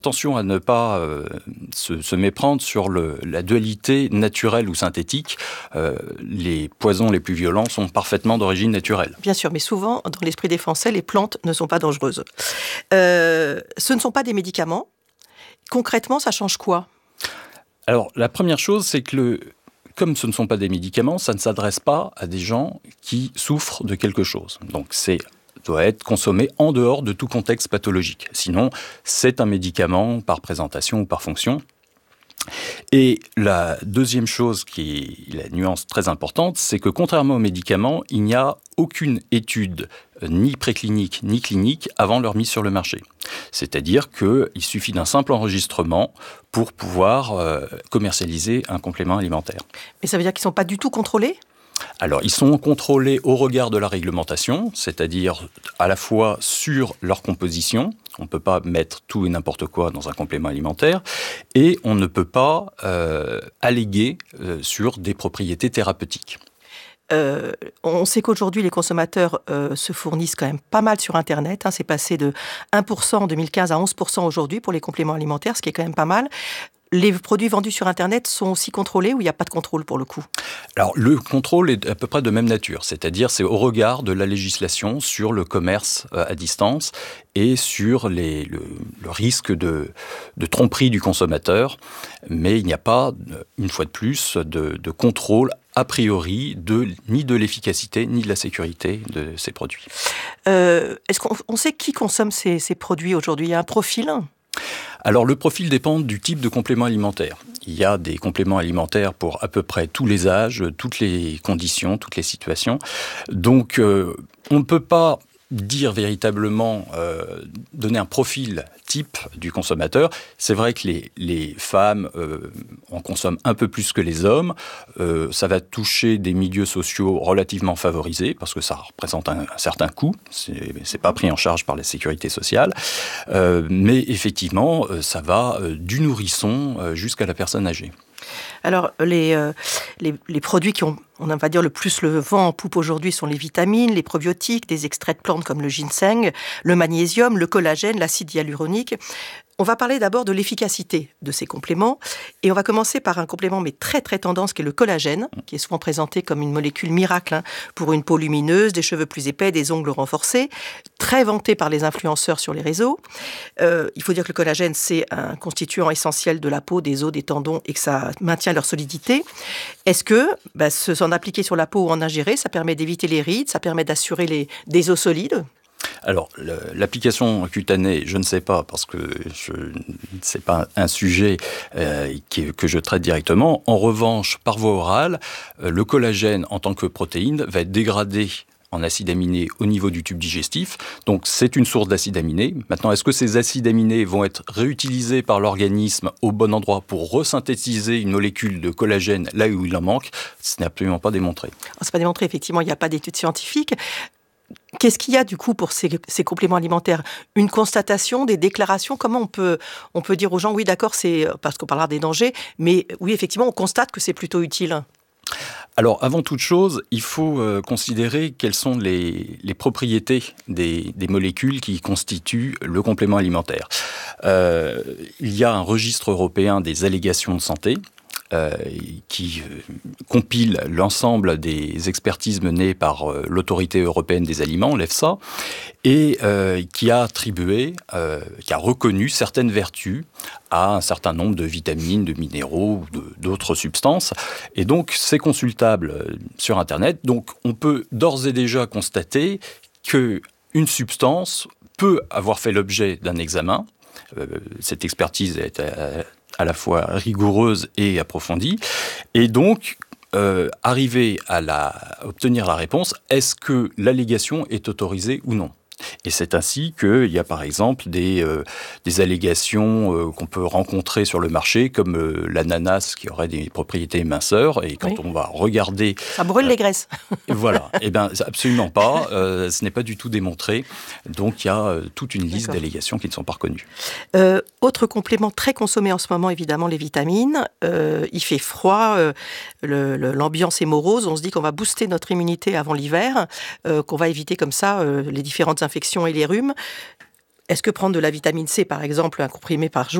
Attention à ne pas se méprendre sur la dualité naturelle ou synthétique. Les poisons les plus violents sont parfaitement d'origine naturelle. Bien sûr, mais souvent, dans l'esprit des Français, les plantes ne sont pas dangereuses. Ce ne sont pas des médicaments. Concrètement, ça change quoi ? Alors, la première chose, c'est que comme ce ne sont pas des médicaments, ça ne s'adresse pas à des gens qui souffrent de quelque chose. Donc, doit être consommé en dehors de tout contexte pathologique. Sinon, c'est un médicament par présentation ou par fonction. Et la deuxième chose qui est la nuance très importante, c'est que contrairement aux médicaments, il n'y a aucune étude ni préclinique ni clinique avant leur mise sur le marché. C'est-à-dire qu'il suffit d'un simple enregistrement pour pouvoir commercialiser un complément alimentaire. Mais ça veut dire qu'ils ne sont pas du tout contrôlés ? Alors, ils sont contrôlés au regard de la réglementation, c'est-à-dire à la fois sur leur composition. On ne peut pas mettre tout et n'importe quoi dans un complément alimentaire. Et on ne peut pas alléguer sur des propriétés thérapeutiques. On sait qu'aujourd'hui, les consommateurs se fournissent quand même pas mal sur Internet. C'est passé de 1% en 2015 à 11% aujourd'hui pour les compléments alimentaires, ce qui est quand même pas mal. Les produits vendus sur Internet sont aussi contrôlés ou il n'y a pas de contrôle pour le coup ? Alors, le contrôle est à peu près de même nature. C'est-à-dire, c'est au regard de la législation sur le commerce à distance et sur le risque de tromperie du consommateur. Mais il n'y a pas, une fois de plus, de contrôle a priori ni de l'efficacité ni de la sécurité de ces produits. Est-ce qu'on sait qui consomme ces produits aujourd'hui ? Il y a un profil ? Alors, le profil dépend du type de complément alimentaire. Il y a des compléments alimentaires pour à peu près tous les âges, toutes les conditions, toutes les situations. Donc, on ne peut pas dire véritablement, donner un profil type du consommateur. C'est vrai que les femmes en consomment un peu plus que les hommes. Ça va toucher des milieux sociaux relativement favorisés parce que ça représente un certain coût. C'est pas pris en charge par la sécurité sociale. Mais effectivement, ça va du nourrisson jusqu'à la personne âgée. Alors, les produits qui ont, on va dire, le plus le vent en poupe aujourd'hui sont les vitamines, les probiotiques, des extraits de plantes comme le ginseng, le magnésium, le collagène, l'acide hyaluronique. On va parler d'abord de l'efficacité de ces compléments et on va commencer par un complément mais très très tendance qui est le collagène, qui est souvent présenté comme une molécule miracle pour une peau lumineuse, des cheveux plus épais, des ongles renforcés, très vanté par les influenceurs sur les réseaux. Il faut dire que le collagène c'est un constituant essentiel de la peau, des os, des tendons et que ça maintient leur solidité. Est-ce que s'en appliquer sur la peau ou en ingérer, ça permet d'éviter les rides, ça permet d'assurer des os solides ? Alors, l'application cutanée, je ne sais pas, parce que c'est pas un sujet que je traite directement. En revanche, par voie orale, le collagène en tant que protéine va être dégradé en acides aminés au niveau du tube digestif. Donc, c'est une source d'acides aminés. Maintenant, est-ce que ces acides aminés vont être réutilisés par l'organisme au bon endroit pour resynthétiser une molécule de collagène là où il en manque ? Ce n'est absolument pas démontré. C'est pas démontré, effectivement, il n'y a pas d'études scientifiques. Qu'est-ce qu'il y a du coup pour ces compléments alimentaires ? Une constatation, des déclarations ? Comment on peut dire aux gens, oui d'accord, c'est parce qu'on parlera des dangers, mais oui effectivement on constate que c'est plutôt utile. Alors, avant toute chose, il faut considérer quelles sont les propriétés des molécules qui constituent le complément alimentaire. Il y a un registre européen des allégations de santé, qui compile l'ensemble des expertises menées par l'autorité européenne des aliments, l'EFSA, et qui a attribué, qui a reconnu certaines vertus à un certain nombre de vitamines, de minéraux ou d'autres substances. Et donc, c'est consultable sur Internet. Donc, on peut d'ores et déjà constater qu'une substance peut avoir fait l'objet d'un examen. Cette expertise est à la fois rigoureuse et approfondie, et donc arriver à obtenir la réponse, est-ce que l'allégation est autorisée ou non ? Et c'est ainsi qu'il y a par exemple des allégations qu'on peut rencontrer sur le marché, comme l'ananas qui aurait des propriétés éminceurs, et quand on va regarder... Ça brûle les graisses. Voilà, eh bien absolument pas, ce n'est pas du tout démontré, donc il y a toute une liste d'allégations qui ne sont pas reconnues. Autre complément très consommé en ce moment, évidemment, les vitamines. Il fait froid, l'ambiance est morose, on se dit qu'on va booster notre immunité avant l'hiver, qu'on va éviter comme ça les différentes infections et les rhumes. Est-ce que prendre de la vitamine C, par exemple, un comprimé par jour,